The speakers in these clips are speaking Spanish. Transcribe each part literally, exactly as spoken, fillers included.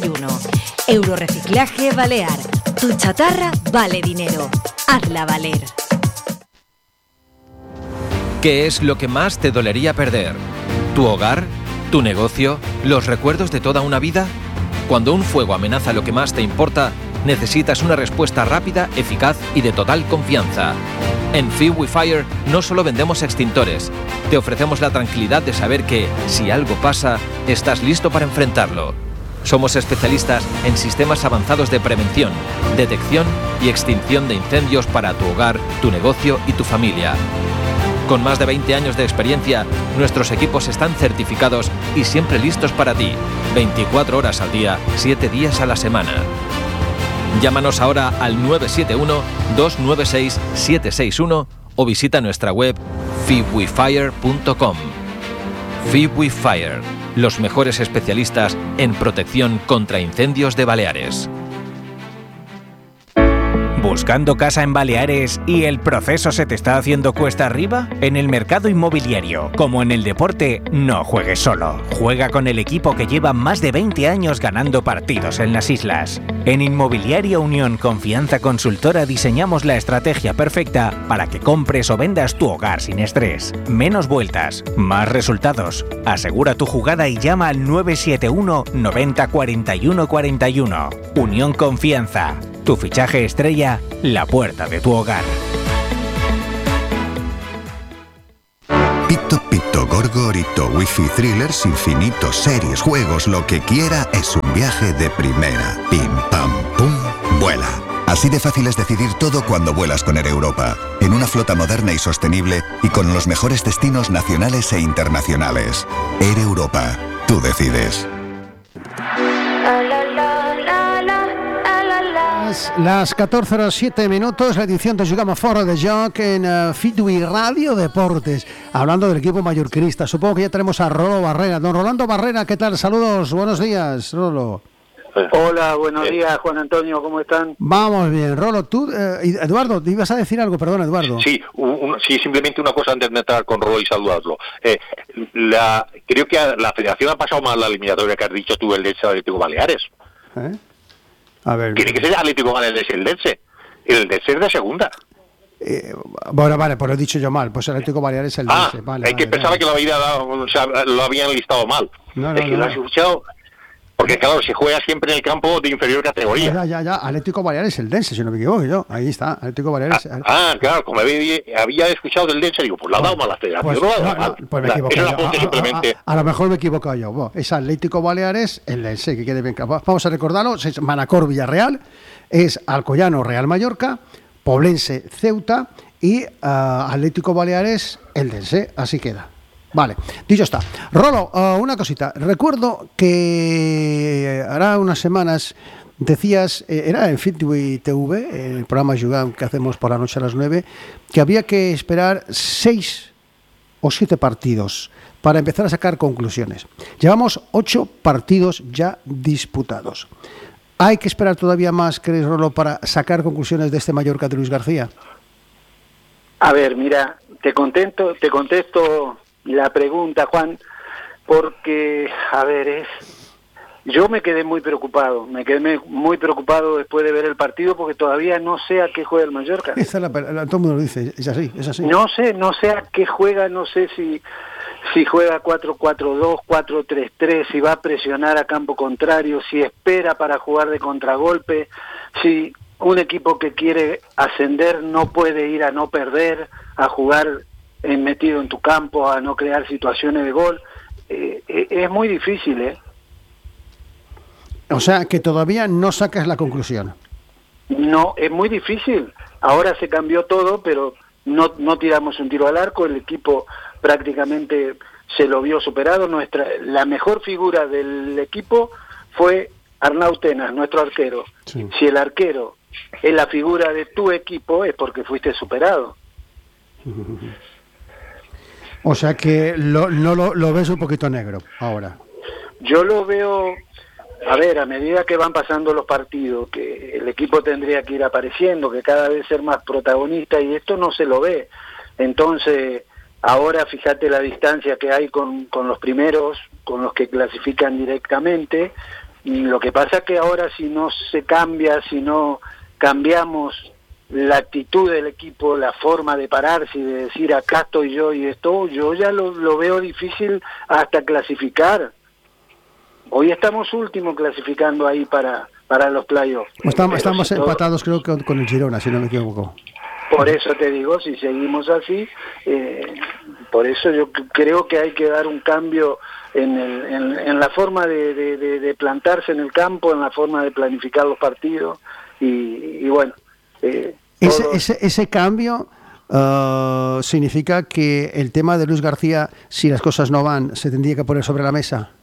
Euroreciclaje Balear. Tu chatarra vale dinero. Hazla valer. ¿Qué es lo que más te dolería perder? ¿Tu hogar? ¿Tu negocio? ¿Los recuerdos de toda una vida? Cuando un fuego amenaza lo que más te importa, necesitas una respuesta rápida, eficaz y de total confianza. En FeedWeFire no solo vendemos extintores, te ofrecemos la tranquilidad de saber que, si algo pasa, estás listo para enfrentarlo. Somos especialistas en sistemas avanzados de prevención, detección y extinción de incendios para tu hogar, tu negocio y tu familia. Con más de veinte años de experiencia, nuestros equipos están certificados y siempre listos para ti, veinticuatro horas al día, siete días a la semana. Llámanos ahora al nueve siete uno, dos nueve seis, siete seis uno o visita nuestra web feedwefire punto com. FeedWeFire, los mejores especialistas en protección contra incendios de Baleares. ¿Buscando casa en Baleares y el proceso se te está haciendo cuesta arriba? En el mercado inmobiliario, como en el deporte, no juegues solo. Juega con el equipo que lleva más de veinte años ganando partidos en las islas. En Inmobiliaria Unión Confianza Consultora diseñamos la estrategia perfecta para que compres o vendas tu hogar sin estrés. Menos vueltas, más resultados. Asegura tu jugada y llama al nueve siete uno, noventa, cuarenta y uno, cuarenta y uno. Unión Confianza. Tu fichaje estrella, la puerta de tu hogar. Pito, pito, gorgorito, wifi, thrillers, infinitos, series, juegos, lo que quiera, es un viaje de primera. Pim, pam, pum, vuela. Así de fácil es decidir todo cuando vuelas con Air Europa. En una flota moderna y sostenible y con los mejores destinos nacionales e internacionales. Air Europa. Tú decides. Las catorze horas siete minutos, la edición de Jugamos Fora de Joc en uh, Fitwi Radio Deportes, hablando del equipo mallorquinista. Supongo que ya tenemos a Rolo Barrera. Don Rolando Barrera, ¿qué tal? Saludos, buenos días, Rolo. Hola, buenos días, Juan Antonio, ¿cómo están? Vamos bien, Rolo, tú, eh, Eduardo, ¿te ibas a decir algo? Perdón, Eduardo. Sí, un, un, sí, simplemente una cosa antes de entrar con Rolo y saludarlo. Eh, la, creo que la Federación ha pasado mal la eliminatoria que has dicho tú, el de Atlético Baleares. ¿Eh? A ver. Tiene que ser Atlético Baleares el Eldense. El Eldense es de segunda. Eh, bueno, vale, pues lo he dicho yo mal. Pues el Atlético Baleares es el Ah, Eldense. Vale, es que vale, pensaba vale. que lo, había dado, o sea, lo habían listado mal. No, no, es que no, lo no. has escuchado. Porque claro, se juega siempre en el campo de inferior categoría. Ya, ya, ya. Atlético Baleares el Eldense, si no me equivoco yo. Ahí está, Atlético Baleares. Ah, ah, claro, como había, había escuchado del Eldense, digo, pues lo ha dado mal la Federación. Pues, no lo ha no, dado no, mal. pues me La- equivoqué eso yo. lo apunte A, a- simplemente. a- a lo mejor me he equivocado yo. Bueno, es Atlético Baleares el Eldense, que quede bien claro. Vamos a recordarlo. Es Manacor Villarreal, es Alcoyano Real Mallorca, Poblense Ceuta y uh, Atlético Baleares Eldense. Así queda. Vale, dicho está. Rolo, uh, una cosita. Recuerdo que hará unas semanas decías, eh, era en Fitwi T V, en el programa Jugam que hacemos por la noche a las nueve, que había que esperar seis o siete partidos para empezar a sacar conclusiones. Llevamos ocho partidos ya disputados. ¿Hay que esperar todavía más, crees, Rolo, para sacar conclusiones de este Mallorca de Luis García? A ver, mira, te contento, te contesto la pregunta, Juan, porque, a ver, es... Yo me quedé muy preocupado, me quedé muy preocupado después de ver el partido porque todavía no sé a qué juega el Mallorca. Esa es la, la, todo el mundo lo dice, es así, es así. No sé, no sé a qué juega, no sé si, si juega cuatro cuatro dos, cuatro tres tres, si va a presionar a campo contrario, si espera para jugar de contragolpe, si un equipo que quiere ascender no puede ir a no perder, a jugar eh, metido en tu campo, a no crear situaciones de gol. Eh, eh, es muy difícil, ¿eh? O sea, que todavía no sacas la conclusión. No, es muy difícil. Ahora se cambió todo, pero no, no tiramos un tiro al arco. El equipo prácticamente se lo vio superado. Nuestra, la mejor figura del equipo fue Arnau Tenas, nuestro arquero. Sí. Si el arquero es la figura de tu equipo, es porque fuiste superado. O sea que lo, no lo, lo ves un poquito negro ahora. Yo lo veo... A ver, a medida que van pasando los partidos, que el equipo tendría que ir apareciendo, que cada vez ser más protagonista, y esto no se lo ve. Entonces, ahora fíjate la distancia que hay con, con los primeros, con los que clasifican directamente, Lo que pasa es que ahora si no se cambia, si no cambiamos la actitud del equipo, la forma de pararse y de decir acá estoy yo y esto, yo ya lo, lo veo difícil hasta clasificar. Hoy estamos últimos clasificando ahí para, para los playoffs. Estamos, estamos si empatados todo, creo que con el Girona, si no me equivoco. Por eso te digo, si seguimos así, eh, por eso yo creo que hay que dar un cambio en, el, en, en la forma de, de, de, de plantarse en el campo, en la forma de planificar los partidos y, y bueno. Eh, ese, ese, ese cambio uh, significa que el tema de Luis García, si las cosas no van, se tendría que poner sobre la mesa.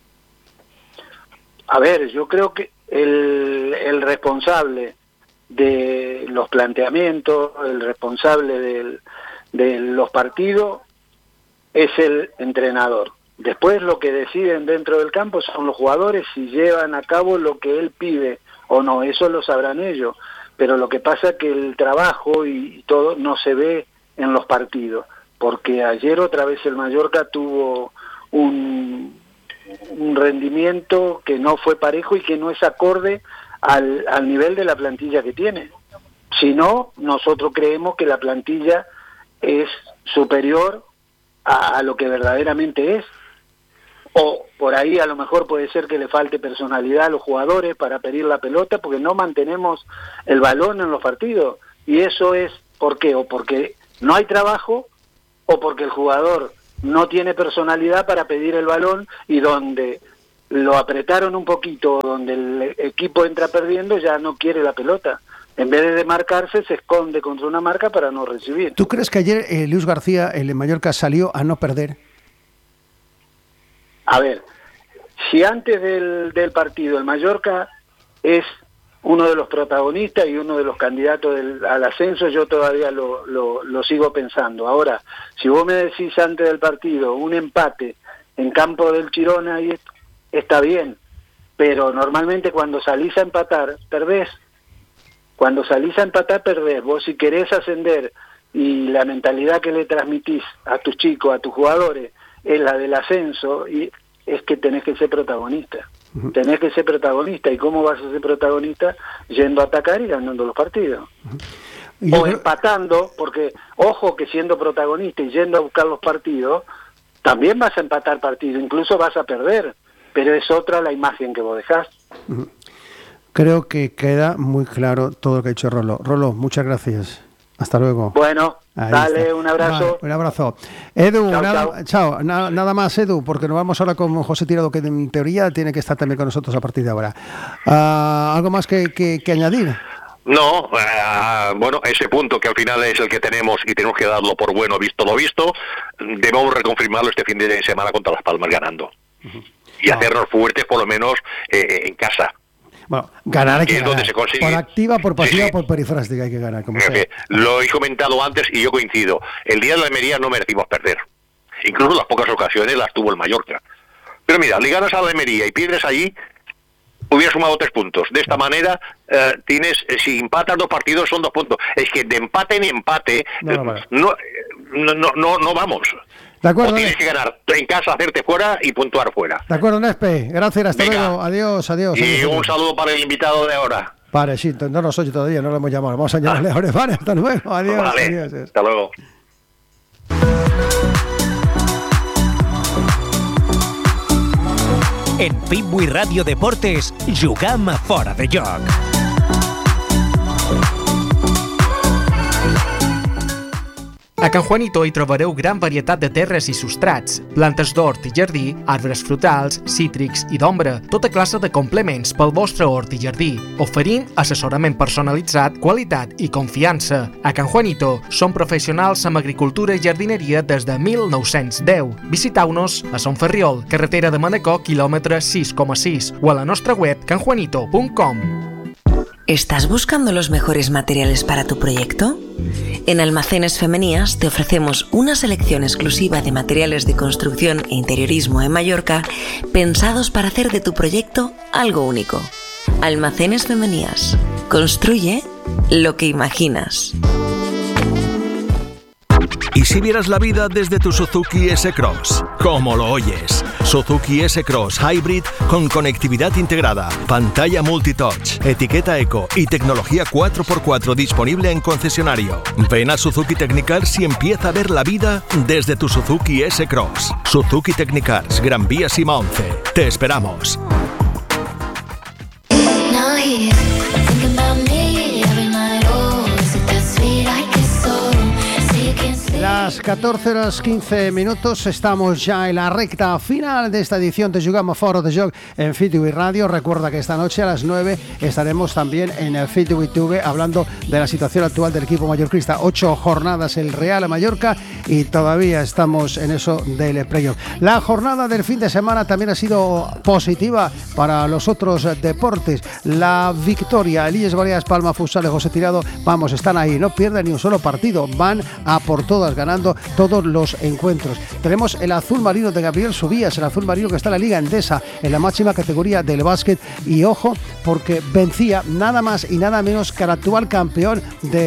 A ver, yo creo que el, el responsable de los planteamientos, el responsable del, de los partidos es el entrenador. Después lo que deciden dentro del campo son los jugadores si llevan a cabo lo que él pide o no, eso lo sabrán ellos. Pero lo que pasa es que el trabajo y todo no se ve en los partidos, porque ayer otra vez el Mallorca tuvo un, un rendimiento que no fue parejo y que no es acorde al, al nivel de la plantilla que tiene. Si no, nosotros creemos que la plantilla es superior a, a lo que verdaderamente es. O por ahí a lo mejor puede ser que le falte personalidad a los jugadores para pedir la pelota porque no mantenemos el balón en los partidos. Y eso es, ¿por qué? O porque no hay trabajo o porque el jugador no tiene personalidad para pedir el balón y donde lo apretaron un poquito, donde el equipo entra perdiendo, ya no quiere la pelota. En vez de marcarse, se esconde contra una marca para no recibir. ¿Tú crees que ayer eh, Luis García, el Mallorca, salió a no perder? A ver, si antes del, del partido el Mallorca es uno de los protagonistas y uno de los candidatos del, al ascenso, yo todavía lo, lo, lo sigo pensando. Ahora, si vos me decís antes del partido un empate en campo del Girona, y está bien, pero normalmente cuando salís a empatar, perdés. Cuando salís a empatar, perdés. Vos si querés ascender y la mentalidad que le transmitís a tus chicos, a tus jugadores, es la del ascenso, y es que tenés que ser protagonista. Uh-huh. Tenés que ser protagonista. ¿Y cómo vas a ser protagonista? Yendo a atacar y ganando los partidos. Uh-huh. O creo... empatando, porque ojo que siendo protagonista y yendo a buscar los partidos, también vas a empatar partidos, incluso vas a perder, pero es otra la imagen que vos dejás. Uh-huh. Creo que queda muy claro todo lo que ha dicho Rolo. Rolo, muchas gracias. Hasta luego. Bueno, ahí dale, está. Un abrazo. Vale, un abrazo. Edu, chao, nada, chao. Chao. Na, nada más, Edu, porque nos vamos ahora con José Tirado, que en teoría tiene que estar también con nosotros a partir de ahora. Uh, ¿Algo más que, que, que añadir? No, uh, bueno, ese punto que al final es el que tenemos y tenemos que darlo por bueno, visto lo visto, debemos reconfirmarlo este fin de semana contra Las Palmas ganando. Uh-huh. Y no. hacernos fuertes por lo menos eh, en casa. Bueno, ganar hay que, que ganar. Donde se consigue. Por activa, por pasiva, sí, sí. por perifrástica hay que ganar. Como sea. Lo he comentado antes y yo coincido. El día de la Almería no merecimos perder. Incluso las pocas ocasiones las tuvo el Mallorca. Pero mira, le ganas a la Almería y pierdes allí, hubieras sumado tres puntos. De esta manera, eh, tienes, si empatas dos partidos son dos puntos. Es que de empate en empate no, no, no, no, no, no vamos. De acuerdo, o tienes que ganar en casa, hacerte fuera y puntuar fuera. De acuerdo, Nespe. Gracias, hasta Venga. luego. Adiós, adiós. Y adiós, un adiós. saludo para el invitado de ahora. Vale, sí, no nos oye todavía, no lo hemos llamado. Vamos a llamarle ahora. Vale, hasta luego. Adiós. Vale, adiós, adiós. Hasta luego. En Pitbull Radio Deportes, jugam fora de joc. A Can Juanito hi trobareu gran varietat de terres i substrats, plantes d'hort i jardí, arbres frutals, cítrics i d'ombra, tota classe de complements pel vostre hort i jardí, oferint assessorament personalitzat, qualitat i confiança. A Can Juanito som professionals en agricultura i jardineria des de mil nou-cents deu. Visiteu-nos a Son Ferriol, carretera de Manacor, quilòmetre sis coma sis, o a la nostra web can juanito punt com. ¿Estás buscando los mejores materiales para tu proyecto? En Almacenes Femenías te ofrecemos una selección exclusiva de materiales de construcción e interiorismo en Mallorca pensados para hacer de tu proyecto algo único. Almacenes Femenías. Construye lo que imaginas. ¿Y si vieras la vida desde tu Suzuki S-Cross? ¿Cómo lo oyes? Suzuki S-Cross Hybrid con conectividad integrada, pantalla multitouch, etiqueta eco y tecnología cuatro por cuatro disponible en concesionario. Ven a Suzuki Technicars y empieza a ver la vida desde tu Suzuki S-Cross. Suzuki Technicars, Gran Vía Sima once. Te esperamos. Las catorce horas quince minutos, estamos ya en la recta final de esta edición de Jugamos a Foro de Joc en F I T V Radio. Recuerda que esta noche a las nueve estaremos también en el F I T V T V hablando de la situación actual del equipo mallorquista. Ocho jornadas el Real Mallorca y todavía estamos en eso del playoff. La jornada del fin de semana también ha sido positiva para los otros deportes. La victoria, el I E S Baleares, Palma Futsal, José Tirado, vamos, están ahí, no pierden ni un solo partido, van a por todas, ganando todos los encuentros. Tenemos el azul marino de Gabriel Subías, el azul marino que está en la Liga Endesa, en la máxima categoría del básquet, y ojo, porque vencía nada más y nada menos que al actual campeón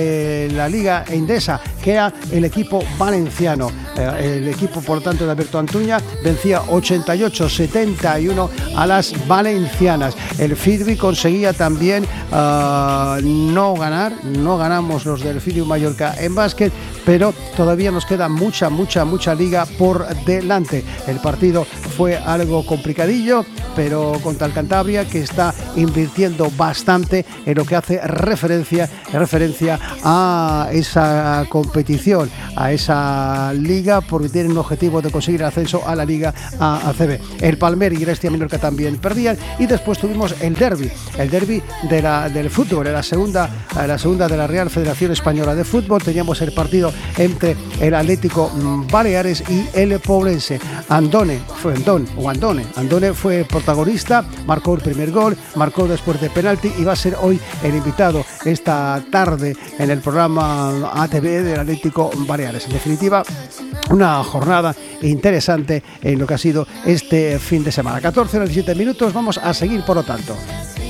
de la Liga Endesa, que era el equipo valenciano. Eh, el equipo, por lo tanto, de Alberto Antuña vencía ochenta y ocho setenta y uno a las valencianas. El Fidvi conseguía también uh, no ganar, no ganamos los del Fidvi Mallorca en básquet, pero todavía nos queda mucha, mucha, mucha liga por delante. El partido fue algo complicadillo, pero contra el Cantabria, que está invirtiendo bastante en lo que hace referencia, referencia a esa competición, a esa liga, porque tienen un objetivo de conseguir el ascenso a la Liga A C B. El Palmer y el Estia Menorca también perdían, y después tuvimos el derbi, el derbi de la, del fútbol, en la segunda, la segunda de la Real Federación Española de Fútbol. Teníamos el partido entre el Atlético Baleares y el Poblense. Andone fue Andón, o Andone, Andone fue protagonista, marcó el primer gol, marcó después de penalti y va a ser hoy el invitado esta tarde en el programa A T V del Atlético Baleares. En definitiva, una jornada interesante en lo que ha sido este fin de semana. catorce horas y diecisiete minutos, vamos a seguir por lo tanto.